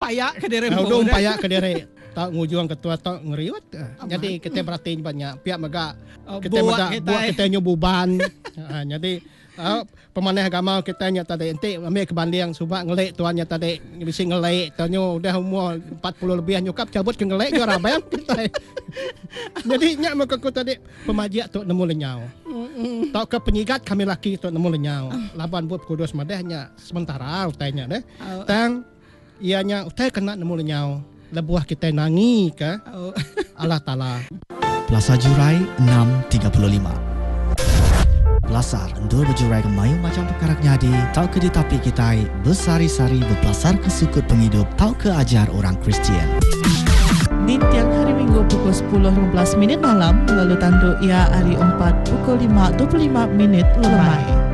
payak ke diri. Udung payak ke diri. Tak ngujung ketua tak ngeriut. Jadi kita berarti banyak pihak megak kita megak buat kita nyububan. Jadi pemanah agama kita nya tadi ente ambil kebanding subak ngelek tuannya tadi bisi ngelek tanyo udah umur 40 lebih nyukap cabut ke ngelek jo rabam kita. Jadi nya makaku tadi pemajiak tu nemu lenyau. Tak ke penyigat kami laki tu nemu lenyau. Laban buat kudus madahnya sementara utainya deh. Tang ianya utai kena nemu lenyau. Lebuah kita nangi ke Allah Ta'ala. Plaza Jurai 6.35. Belasar endor berjurai ke mayu macam perkara nyadi. Tau ke di tapi kita bersari-sari berpelasar ke sukut penghidup. Tau ke ajar orang Kristian. Di tiang hari Minggu pukul 10.15 malam lalu tanduk ia hari 4 pukul 5.25 lemai.